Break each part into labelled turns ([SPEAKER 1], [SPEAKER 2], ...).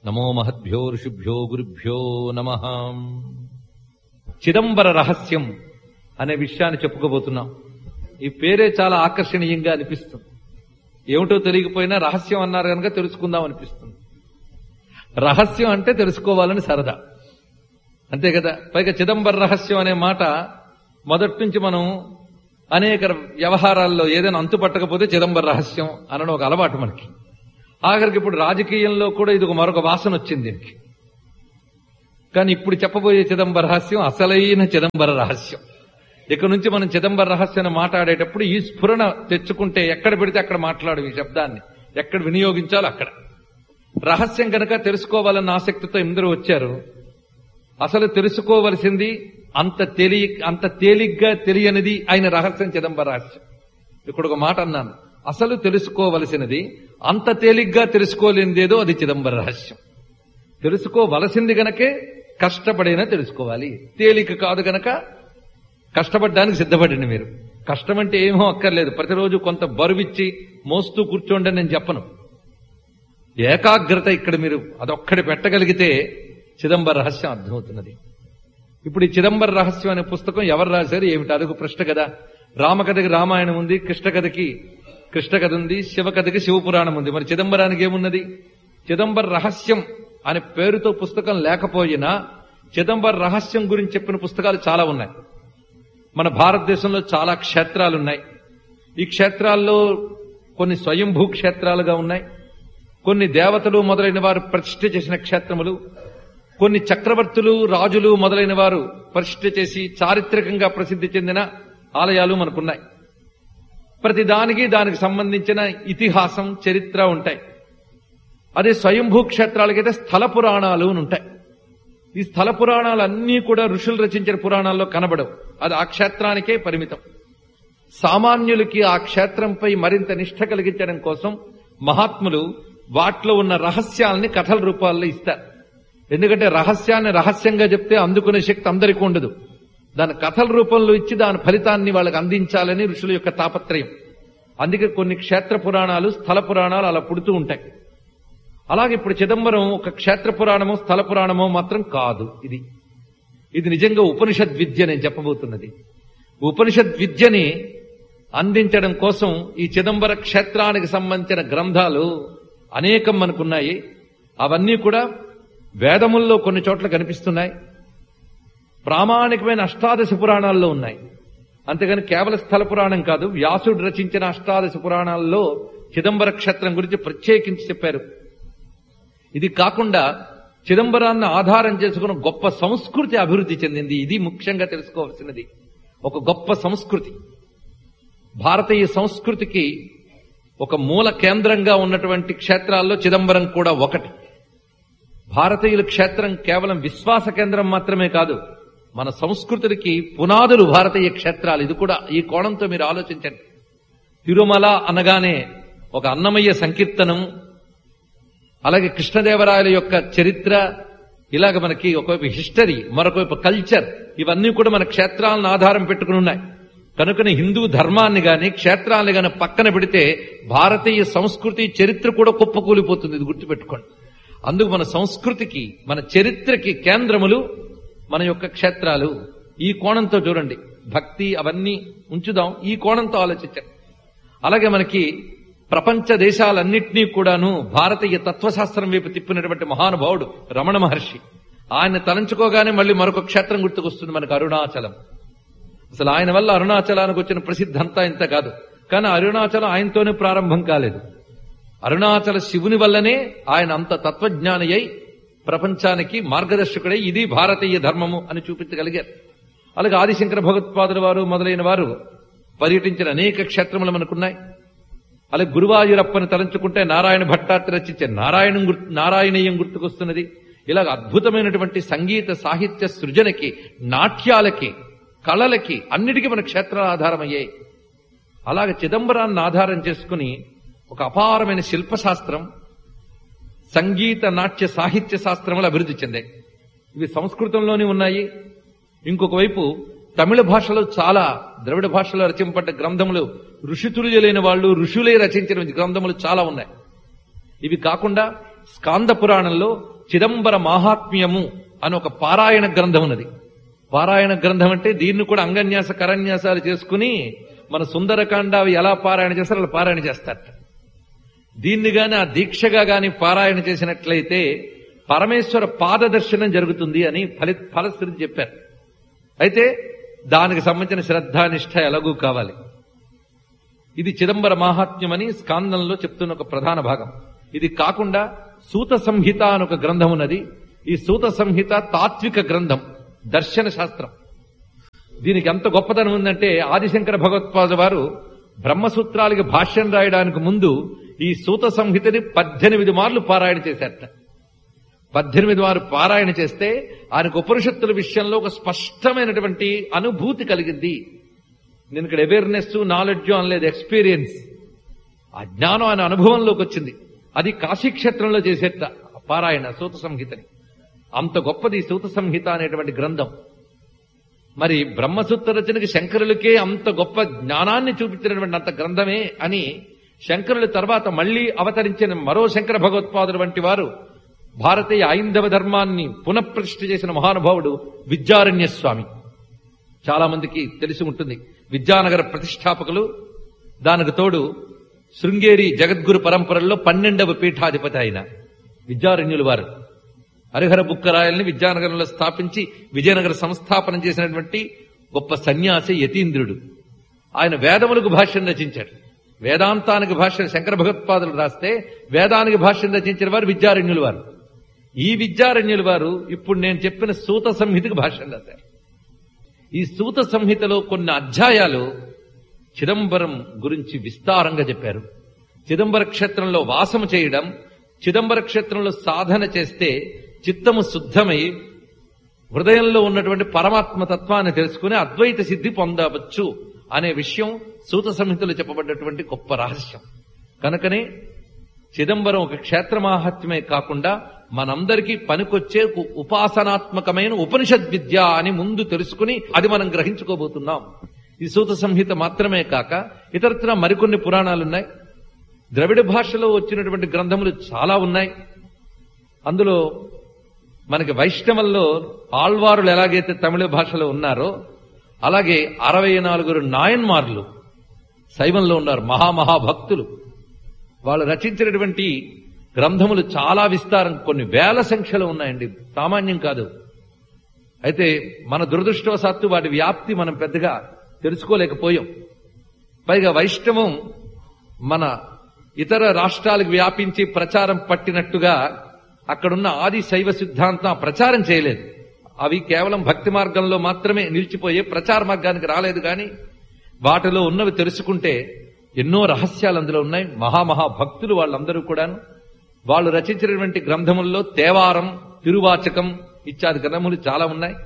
[SPEAKER 1] నమో మహద్భ్యో ఋషిభ్యో గురుభ్యో నమః. చిదంబర రహస్యం అనే విషయాన్ని చెప్పుకోబోతున్నాం. ఈ పేరే చాలా ఆకర్షణీయంగా అనిపిస్తుంది. ఏమిటో తెలియకపోయినా రహస్యం అన్నారు కనుక తెలుసుకుందాం అనిపిస్తుంది. రహస్యం అంటే తెలుసుకోవాలని సరదా, అంతే కదా. పైగా చిదంబర రహస్యం అనే మాట మొదటి నుంచి మనం అనేక వ్యవహారాల్లో ఏదైనా అంతు పట్టకపోతే చిదంబర రహస్యం అనడం ఒక అలవాటు మనకి. ఆఖరికి ఇప్పుడు రాజకీయంలో కూడా ఇది మరొక వాసన వచ్చింది దీనికి. కానీ ఇప్పుడు చెప్పబోయే చిదంబర రహస్యం అసలైన చిదంబర రహస్యం. ఇక నుంచి మనం చిదంబర రహస్యాన్ని మాట్లాడేటప్పుడు ఈ స్ఫురణ తెచ్చుకుంటే ఎక్కడ పెడితే అక్కడ మాట్లాడు ఈ శబ్దాన్ని, ఎక్కడ వినియోగించాలో అక్కడ. రహస్యం కనుక తెలుసుకోవాలన్న ఆసక్తితో ఇందరూ వచ్చారు. అసలు తెలుసుకోవలసింది అంత తేలిగ్గా తెలియనిది ఆయన రహస్యం చిదంబర రహస్యం. ఇప్పుడు ఒక మాట అన్నాను, అసలు తెలుసుకోవలసినది అంత తేలిగ్గా తెలుసుకోలేనిదేదో అది చిదంబర రహస్యం. తెలుసుకోవలసింది గనకే కష్టపడైనా తెలుసుకోవాలి. తేలిక కాదు గనక కష్టపడడానికి సిద్ధపడండి. మీరు కష్టం అంటే ఏమో అక్కర్లేదు, ప్రతిరోజు కొంత బరువిచ్చి మోస్తూ కూర్చోండి నేను చెప్పను. ఏకాగ్రత ఇక్కడ మీరు అదొక్కడి పెట్టగలిగితే చిదంబర రహస్యం అర్థమవుతున్నది. ఇప్పుడు ఈ చిదంబర రహస్యం అనే పుస్తకం ఎవరు రాశారు ఏమిటి అదొక ప్రశ్న కదా. రామకథకి రామాయణం ఉంది, కృష్ణకథకి కృష్ణకథ ఉంది, శివకథకి శివపురాణం ఉంది. మరి చిదంబరానికి ఏమున్నది? చిదంబర రహస్యం అనే పేరుతో పుస్తకం లేకపోయినా చిదంబర రహస్యం గురించి చెప్పిన పుస్తకాలు చాలా ఉన్నాయి. మన భారతదేశంలో చాలా క్షేత్రాలున్నాయి. ఈ క్షేత్రాల్లో కొన్ని స్వయంభూ క్షేత్రాలుగా ఉన్నాయి, కొన్ని దేవతలు మొదలైన వారు ప్రతిష్ఠ చేసిన క్షేత్రములు, కొన్ని చక్రవర్తులు రాజులు మొదలైన వారు ప్రతిష్ఠ చేసి చారిత్రకంగా ప్రసిద్ధి చెందిన ఆలయాలు మనకున్నాయి. ప్రతిదానికి దానికి సంబంధించిన ఇతిహాసం చరిత్ర ఉంటాయి. అదే స్వయంభూ క్షేత్రాలకైతే స్థల పురాణాలు అని ఉంటాయి. ఈ స్థల పురాణాలన్నీ కూడా ఋషులు రచించిన పురాణాల్లో కనబడవు, అది ఆ క్షేత్రానికే పరిమితం. సామాన్యులకి ఆ క్షేత్రంపై మరింత నిష్ఠ కలిగించడం కోసం మహాత్ములు వాటిలో ఉన్న రహస్యాలని కథల రూపాల్లో ఇస్తారు. ఎందుకంటే రహస్యాన్ని రహస్యంగా చెప్తే అందుకునే శక్తి అందరికీ ఉండదు. దాని కథల రూపంలో ఇచ్చి దాని ఫలితాన్ని వాళ్ళకి అందించాలని ఋషుల యొక్క తాపత్రయం. అందుకే కొన్ని క్షేత్ర పురాణాలు స్థల పురాణాలు అలా పుడుతూ ఉంటాయి. అలాగే ఇప్పుడు చిదంబరం ఒక క్షేత్ర పురాణమో స్థల పురాణమో మాత్రం కాదు. ఇది నిజంగా ఉపనిషద్ విద్య నేను చెప్పబోతున్నది. ఉపనిషద్ విద్యని అందించడం కోసం ఈ చిదంబర క్షేత్రానికి సంబంధించిన గ్రంథాలు అనేకం మనకున్నాయి. అవన్నీ కూడా వేదముల్లో కొన్ని చోట్ల కనిపిస్తున్నాయి, ప్రామాణికమైన అష్టాదశ పురాణాల్లో ఉన్నాయి. అంతేగాని కేవల స్థల పురాణం కాదు, వ్యాసుడు రచించిన అష్టాదశ పురాణాల్లో చిదంబర క్షేత్రం గురించి ప్రత్యేకించి చెప్పారు. ఇది కాకుండా చిదంబరాన్ని ఆధారం చేసుకున్న గొప్ప సంస్కృతి అభివృద్ధి చెందింది. ఇది ముఖ్యంగా తెలుసుకోవాల్సినది. ఒక గొప్ప సంస్కృతి, భారతీయ సంస్కృతికి ఒక మూల కేంద్రంగా ఉన్నటువంటి క్షేత్రాల్లో చిదంబరం కూడా ఒకటి. భారతీయుల క్షేత్రం కేవలం విశ్వాస కేంద్రం మాత్రమే కాదు, మన సంస్కృతికి పునాదులు భారతీయ క్షేత్రాలు. ఇది కూడా ఈ కోణంతో మీరు ఆలోచించండి. తిరుమల అనగానే ఒక అన్నమయ్య సంకీర్తనం, అలాగే కృష్ణదేవరాయల యొక్క చరిత్ర, ఇలాగ మనకి ఒకవైపు హిస్టరీ, మరొకవైపు కల్చర్, ఇవన్నీ కూడా మన క్షేత్రాలను ఆధారం పెట్టుకుని ఉన్నాయి. కనుకనే హిందూ ధర్మాన్ని గాని క్షేత్రాలను గాని పక్కన పెడితే భారతీయ సంస్కృతి చరిత్ర కూడా కుప్పకూలిపోతుంది. ఇది గుర్తుపెట్టుకోండి. అందుకు మన సంస్కృతికి మన చరిత్రకి కేంద్రములు మన యొక్క క్షేత్రాలు. ఈ కోణంతో చూడండి, భక్తి అవన్నీ ఉంచుదాం, ఈ కోణంతో ఆలోచించండి. అలాగే మనకి ప్రపంచ దేశాలన్నింటినీ కూడాను భారతీయ తత్వశాస్త్రం వైపు తిప్పినటువంటి మహానుభావుడు రమణ మహర్షి. ఆయన తలంచుకోగానే మళ్ళీ మరొక క్షేత్రం గుర్తుకొస్తుంది మనకు, అరుణాచలం. అసలు ఆయన వల్ల అరుణాచలానికి వచ్చిన ప్రసిద్ధి అంతా ఇంత కాదు. కానీ అరుణాచలం ఆయనతోనే ప్రారంభం కాలేదు. అరుణాచల శివుని వల్లనే ఆయన అంత తత్వజ్ఞాని అయి ప్రపంచానికి మార్గదర్శకుడై ఇది భారతీయ ధర్మము అని చూపించగలిగారు. అలాగే ఆదిశంకర భగవత్పాదుల వారు మొదలైన వారు పర్యటించిన అనేక క్షేత్రములు మనకున్నాయి. అలాగే గురువాయూరప్పని తలంచుకుంటే నారాయణ భట్టాత్రి రచించే నారాయణీయం గుర్తుకొస్తున్నది. ఇలాగ అద్భుతమైనటువంటి సంగీత సాహిత్య సృజనకి, నాట్యాలకి, కళలకి అన్నిటికీ మన క్షేత్రాలు ఆధారమయ్యాయి. అలాగే చిదంబరాన్ని ఆధారం చేసుకుని ఒక అపారమైన శిల్పశాస్త్రం, సంగీత నాట్య సాహిత్య శాస్త్రములు అభివృద్ధి చెందాయి. ఇవి సంస్కృతంలోనే ఉన్నాయి. ఇంకొక వైపు తమిళ భాషలో చాలా ద్రవిడ భాషలో రచింపబడ్డ గ్రంథములు, ఋషితుల్యులైన వాళ్ళు ఋషులే రచించిన గ్రంథములు చాలా ఉన్నాయి. ఇవి కాకుండా స్కాంద పురాణంలో చిదంబర మాహాత్మ్యము అని ఒక పారాయణ గ్రంథం ఉన్నది. పారాయణ గ్రంథం అంటే దీన్ని కూడా అంగన్యాస కరన్యాసాలు చేసుకుని మన సుందరకాండ అవి ఎలా పారాయణ చేస్తారో అలా పారాయణ చేస్తారట. దీన్ని గాని ఆ దీక్షగా గాని పారాయణ చేసినట్లయితే పరమేశ్వర పాదదర్శనం జరుగుతుంది అని ఫలశ్రుతి చెప్పారు. అయితే దానికి సంబంధించిన శ్రద్ధానిష్ట ఎలాగూ కావాలి. ఇది చిదంబర మాహాత్మ్యం అని స్కాందంలో చెప్తున్న ఒక ప్రధాన భాగం. ఇది కాకుండా సూత సంహిత అని ఒక గ్రంథం ఉన్నది. ఈ సూత సంహిత తాత్విక గ్రంథం, దర్శన శాస్త్రం. దీనికి ఎంత గొప్పతనం ఉందంటే ఆదిశంకర భగవత్పాదుల వారు బ్రహ్మసూత్రాలకి భాష్యం రాయడానికి ముందు ఈ సూత సంహితని 18 మార్లు పారాయణ చేశారట. 18 మార్లు పారాయణ చేస్తే ఆయనకు ఉపనిషత్తుల విషయంలో ఒక స్పష్టమైనటువంటి అనుభూతి కలిగింది. నేను ఇక్కడ అవేర్నెస్ నాలెడ్జ్ అనలేదు, ఎక్స్పీరియన్స్, ఆ జ్ఞానం ఆయన అనుభవంలోకి వచ్చింది. అది కాశీక్షేత్రంలో చేసేట పారాయణ సూత సంహితని. అంత గొప్పది సూత సంహిత అనేటువంటి గ్రంథం. మరి బ్రహ్మసూత్ర రచనకి శంకరులకే అంత గొప్ప జ్ఞానాన్ని చూపించినటువంటి అంత గ్రంథమే అని శంకరుల తర్వాత మళ్లీ అవతరించిన మరో శంకర భగవత్పాదులు వంటి వారు, భారతీయ ఐందవ ధర్మాన్ని పునఃప్రతిష్ఠ చేసిన మహానుభావుడు విద్యారణ్య స్వామి. చాలా మందికి తెలిసి ఉంటుంది. విద్యానగర ప్రతిష్టాపకులు. దానికి తోడు శృంగేరి జగద్గురు పరంపరల్లో 12వ పీఠాధిపతి అయిన విద్యారణ్యులు వారు హరిహర బుక్కరాయల్ని విద్యానగరంలో స్థాపించి విజయనగర సంస్థాపనం చేసినటువంటి గొప్ప సన్యాసి యతీంద్రుడు. ఆయన వేదములకు భాష్యం రచించాడు. వేదాంతానికి భాష్యం శంకర భగవత్పాదులు రాస్తే వేదానికి భాష్యం రచించిన వారు విద్యారణ్యులు వారు. ఈ విద్యారణ్యులు వారు ఇప్పుడు నేను చెప్పిన సూత సంహితకు భాష్యం రాశారు. ఈ సూత సంహితలో కొన్ని అధ్యాయాలు చిదంబరం గురించి విస్తారంగా చెప్పారు. చిదంబర క్షేత్రంలో వాసము చేయడం, చిదంబర క్షేత్రంలో సాధన చేస్తే చిత్తము శుద్ధమై హృదయంలో ఉన్నటువంటి పరమాత్మ తత్వాన్ని తెలుసుకుని అద్వైత సిద్ధి పొందవచ్చు అనే విషయం సూత సంహితలో చెప్పబడ్డటువంటి గొప్ప రహస్యం. కనుకనే చిదంబరం ఒక క్షేత్ర మాహాత్మ్యమే కాకుండా మనందరికీ పనికొచ్చే ఉపాసనాత్మకమైన ఉపనిషద్ విద్య అని ముందు తెలుసుకుని అది మనం గ్రహించుకోబోతున్నాం. ఈ సూత సంహిత మాత్రమే కాక ఇతరత్ర మరికొన్ని పురాణాలున్నాయి. ద్రవిడ భాషలో వచ్చినటువంటి గ్రంథములు చాలా ఉన్నాయి. అందులో మనకి వైష్ణవంలో ఆళ్వారులు ఎలాగైతే తమిళ భాషలో ఉన్నారో అలాగే 64 నాయన్మార్లు శైవంలో ఉన్నారు, మహామహాభక్తులు. వాళ్ళు రచించినటువంటి గ్రంథములు చాలా విస్తారం, కొన్ని వేల సంఖ్యలో ఉన్నాయండి, సామాన్యం కాదు. అయితే మన దురదృష్టవశాత్తు వాటి వ్యాప్తి మనం పెద్దగా తెలుసుకోలేకపోయాం. పైగా వైష్ణవం మన ఇతర రాష్ట్రాలకు వ్యాపించి ప్రచారం పట్టినట్టుగా అక్కడున్న ఆది శైవ సిద్ధాంతం ప్రచారం చేయలేదు. అవి కేవలం భక్తి మార్గంలో మాత్రమే నిలిచిపోయే, ప్రచార మార్గానికి రాలేదు. కానీ వాటిలో ఉన్నవి తెలుసుకుంటే ఎన్నో రహస్యాలు అందులో ఉన్నాయి. మహామహాభక్తులు వాళ్ళందరూ కూడాను. వాళ్ళు రచించినటువంటి గ్రంథముల్లో తేవారం, తిరువాచకం ఇత్యాది గ్రంథములు చాలా ఉన్నాయి.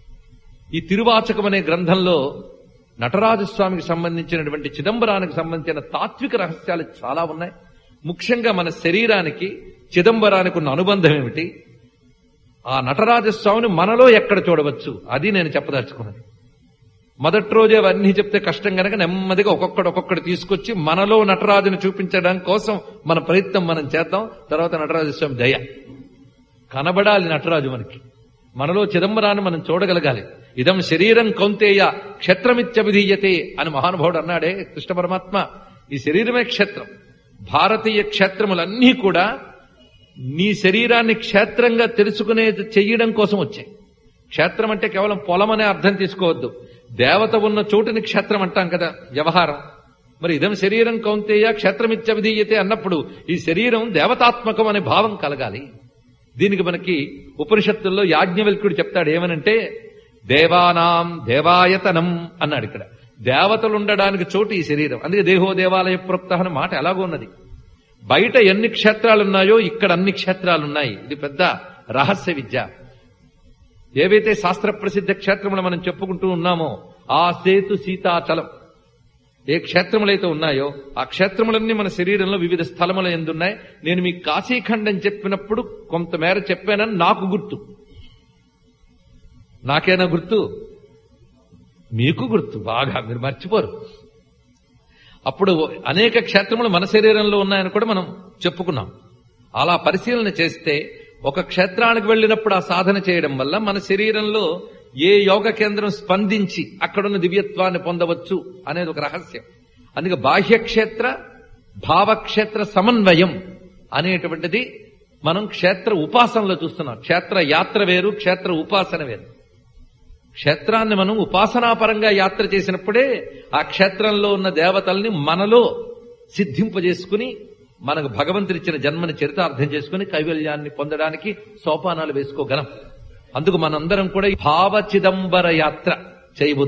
[SPEAKER 1] ఈ తిరువాచకం అనే గ్రంథంలో నటరాజస్వామికి సంబంధించినటువంటి చిదంబరానికి సంబంధించిన తాత్విక రహస్యాలు చాలా ఉన్నాయి. ముఖ్యంగా మన శరీరానికి చిదంబరానికి ఉన్న అనుబంధం ఏమిటి, ఆ నటరాజస్వామిని మనలో ఎక్కడ చూడవచ్చు, అది నేను చెప్పదలుచుకున్నాను. మొదటి రోజే అవన్నీ చెప్తే కష్టం కనుక నెమ్మదిగా ఒక్కొక్కటి తీసుకొచ్చి మనలో నటరాజును చూపించడం కోసం మన ప్రయత్నం మనం చేద్దాం. తర్వాత నటరాజస్వామి దయ కనబడాలి. నటరాజు మనలో చిదంబరాన్ని మనం చూడగలగాలి. ఇదం శరీరం కౌంతేయ క్షేత్రమిత్యభిధీయతే అని మహానుభావుడు అన్నాడే కృష్ణ పరమాత్మ. ఈ శరీరమే క్షేత్రం. భారతీయ క్షేత్రములన్నీ కూడా నీ శరీరాన్ని క్షేత్రంగా తెలుసుకునేది చెయ్యడం కోసం వచ్చాయి. క్షేత్రం అంటే కేవలం పొలం అనే అర్థం తీసుకోవద్దు. దేవత ఉన్న చోటుని క్షేత్రం అంటాం కదా వ్యవహారం. మరి ఇదం శరీరం కౌంతేయ క్షేత్రమిత్యభిధీయతే అన్నప్పుడు ఈ శరీరం దేవతాత్మకం అనే భావం కలగాలి. దీనికి మనకి ఉపనిషత్తుల్లో యాజ్ఞవల్క్యుడు చెప్తాడు ఏమనంటే, దేవానాం దేవాయతనం అన్నాడు. ఇక్కడ దేవతలు ఉండడానికి చోటు ఈ శరీరం. అందుకే దేహో దేవాలయ ప్రోక్త అనే మాట ఎలాగో ఉన్నది. బయట ఎన్ని క్షేత్రాలున్నాయో ఇక్కడ అన్ని క్షేత్రాలున్నాయి. ఇది పెద్ద రహస్య విద్య. ఏవైతే శాస్త్ర ప్రసిద్ధ క్షేత్రములు మనం చెప్పుకుంటూ ఉన్నామో ఆ సేతు సీతాచలం, ఏ క్షేత్రములైతే ఉన్నాయో ఆ క్షేత్రములన్నీ మన శరీరంలో వివిధ స్థలముల ఎందున్నాయి. నేను మీకు కాశీఖండం చెప్పినప్పుడు కొంతమేర చెప్పానని నాకు గుర్తు. నాకేనా గుర్తు? మీకు గుర్తు బాగా, మీరు మర్చిపోరు. అప్పుడు అనేక క్షేత్రములు మన శరీరంలో ఉన్నాయని కూడా మనం చెప్పుకున్నాం. అలా పరిశీలన చేస్తే ఒక క్షేత్రానికి వెళ్ళినప్పుడు ఆ సాధన చేయడం వల్ల మన శరీరంలో ఏ యోగ కేంద్రం స్పందించి అక్కడున్న దివ్యత్వాన్ని పొందవచ్చు అనేది ఒక రహస్యం. అందుకే బాహ్యక్షేత్ర భావక్షేత్ర సమన్వయం అనేటువంటిది మనం క్షేత్ర ఉపాసనలో చూస్తున్నాం. క్షేత్ర యాత్ర వేరు, క్షేత్ర ఉపాసన వేరు. క్షేత్రాన్ని మనం ఉపాసనాపరంగా యాత్ర చేసినప్పుడే ఆ క్షేత్రంలో ఉన్న దేవతల్ని మనలో సిద్ధింపజేసుకుని మనకు భగవంతుడిచ్చిన జన్మని చరితార్థం చేసుకుని కైవల్యాన్ని పొందడానికి సోపానాలు వేసుకోగలం. అందుకు మనందరం కూడా భావ చిదంబర యాత్ర చేయబోతున్నాం.